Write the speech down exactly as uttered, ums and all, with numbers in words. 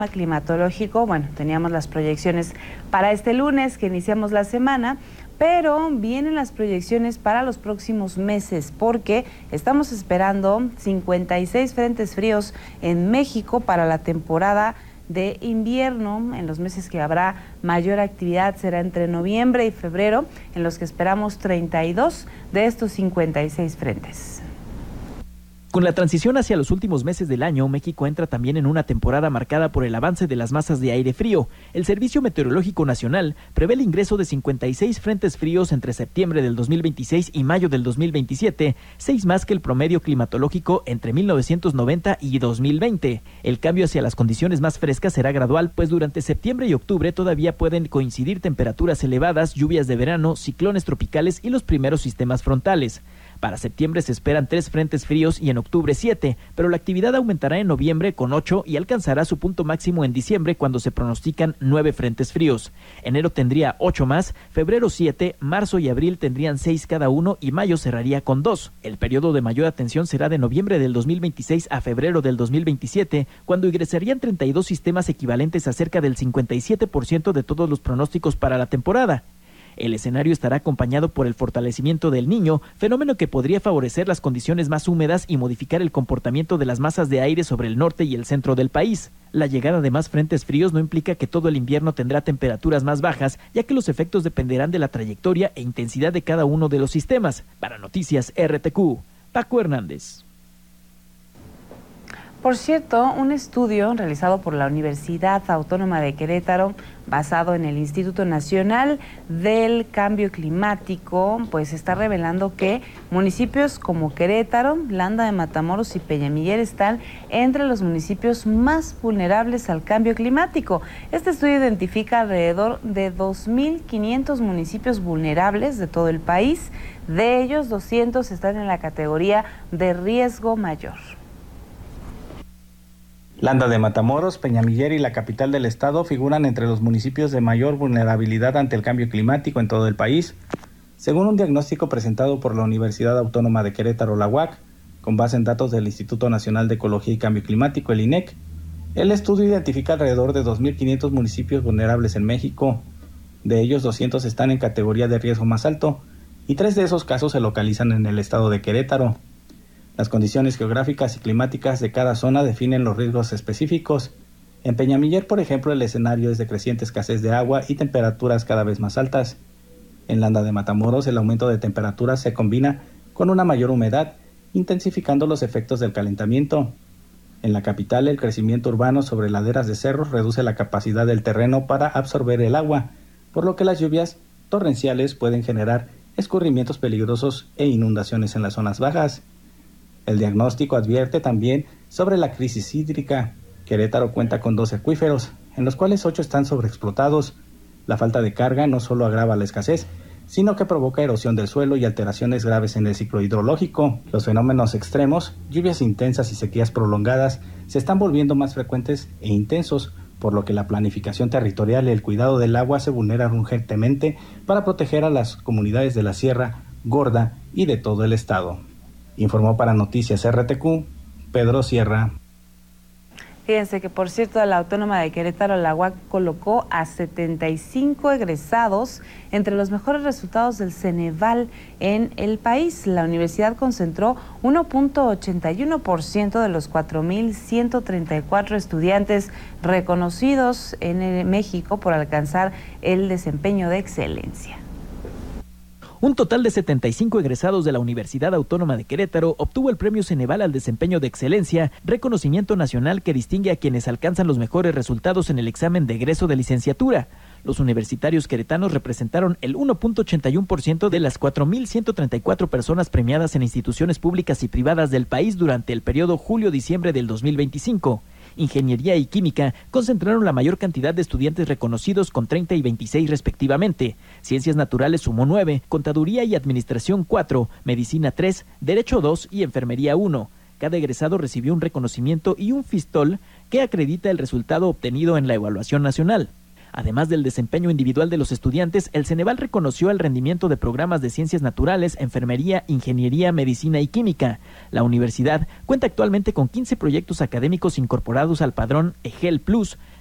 climatológico, bueno, teníamos las proyecciones para este lunes que iniciamos la semana, pero vienen las proyecciones para los próximos meses porque estamos esperando cincuenta y seis frentes fríos en México para la temporada de invierno. En los meses que habrá mayor actividad será entre noviembre y febrero, en los que esperamos treinta y dos de estos cincuenta y seis frentes. Con la transición hacia los últimos meses del año, México entra también en una temporada marcada por el avance de las masas de aire frío. El Servicio Meteorológico Nacional prevé el ingreso de cincuenta y seis frentes fríos entre septiembre del dos mil veintiséis y mayo del dos mil veintisiete, seis más que el promedio climatológico entre mil novecientos noventa y dos mil veinte. El cambio hacia las condiciones más frescas será gradual, pues durante septiembre y octubre todavía pueden coincidir temperaturas elevadas, lluvias de verano, ciclones tropicales y los primeros sistemas frontales. Para septiembre se esperan tres frentes fríos y en octubre siete, pero la actividad aumentará en noviembre con ocho y alcanzará su punto máximo en diciembre cuando se pronostican nueve frentes fríos. Enero tendría ocho más, febrero siete, marzo y abril tendrían seis cada uno y mayo cerraría con dos. El periodo de mayor atención será de noviembre del dos mil veintiséis a febrero del dos mil veintisiete, cuando ingresarían treinta y dos sistemas equivalentes a cerca del cincuenta y siete por ciento de todos los pronósticos para la temporada. El escenario estará acompañado por el fortalecimiento del Niño, fenómeno que podría favorecer las condiciones más húmedas y modificar el comportamiento de las masas de aire sobre el norte y el centro del país. La llegada de más frentes fríos no implica que todo el invierno tendrá temperaturas más bajas, ya que los efectos dependerán de la trayectoria e intensidad de cada uno de los sistemas. Para Noticias R T Q, Paco Hernández. Por cierto, un estudio realizado por la Universidad Autónoma de Querétaro, basado en el Instituto Nacional del Cambio Climático, pues está revelando que municipios como Querétaro, Landa de Matamoros y Peñamiller están entre los municipios más vulnerables al cambio climático. Este estudio identifica alrededor de dos mil quinientos municipios vulnerables de todo el país. De ellos, doscientos están en la categoría de riesgo mayor. Landa de Matamoros, Peñamiller y la capital del estado figuran entre los municipios de mayor vulnerabilidad ante el cambio climático en todo el país, según un diagnóstico presentado por la Universidad Autónoma de Querétaro, la U A C, con base en datos del Instituto Nacional de Ecología y Cambio Climático, el I N E C. El estudio identifica alrededor de dos mil quinientos municipios vulnerables en México. De ellos, doscientos están en categoría de riesgo más alto, y tres de esos casos se localizan en el estado de Querétaro. Las condiciones geográficas y climáticas de cada zona definen los riesgos específicos. En Peñamiller, por ejemplo, el escenario es de creciente escasez de agua y temperaturas cada vez más altas. En Landa de Matamoros, el aumento de temperaturas se combina con una mayor humedad, intensificando los efectos del calentamiento. En la capital, el crecimiento urbano sobre laderas de cerros reduce la capacidad del terreno para absorber el agua, por lo que las lluvias torrenciales pueden generar escurrimientos peligrosos e inundaciones en las zonas bajas. El diagnóstico advierte también sobre la crisis hídrica. Querétaro cuenta con dos acuíferos, en los cuales ocho están sobreexplotados. La falta de carga no solo agrava la escasez, sino que provoca erosión del suelo y alteraciones graves en el ciclo hidrológico. Los fenómenos extremos, lluvias intensas y sequías prolongadas, se están volviendo más frecuentes e intensos, por lo que la planificación territorial y el cuidado del agua se vulneran urgentemente para proteger a las comunidades de la Sierra Gorda y de todo el estado. Informó para Noticias R T Q, Pedro Sierra. Fíjense que, por cierto, la Autónoma de Querétaro, la U A C, colocó a setenta y cinco egresados entre los mejores resultados del Ceneval en el país. La universidad concentró uno punto ochenta y uno por ciento de los cuatro mil ciento treinta y cuatro estudiantes reconocidos en México por alcanzar el desempeño de excelencia. Un total de setenta y cinco egresados de la Universidad Autónoma de Querétaro obtuvo el Premio Ceneval al Desempeño de Excelencia, reconocimiento nacional que distingue a quienes alcanzan los mejores resultados en el examen de egreso de licenciatura. Los universitarios queretanos representaron el uno punto ochenta y uno por ciento de las cuatro mil ciento treinta y cuatro personas premiadas en instituciones públicas y privadas del país durante el periodo julio-diciembre del dos mil veinticinco. Ingeniería y Química concentraron la mayor cantidad de estudiantes reconocidos con treinta y veintiséis respectivamente. Ciencias Naturales sumó nueve, Contaduría y Administración cuatro, Medicina tres, Derecho dos y Enfermería uno. Cada egresado recibió un reconocimiento y un fistol que acredita el resultado obtenido en la evaluación nacional. Además del desempeño individual de los estudiantes, el Ceneval reconoció el rendimiento de programas de ciencias naturales, enfermería, ingeniería, medicina y química. La universidad cuenta actualmente con quince proyectos académicos incorporados al padrón EGEL Plus,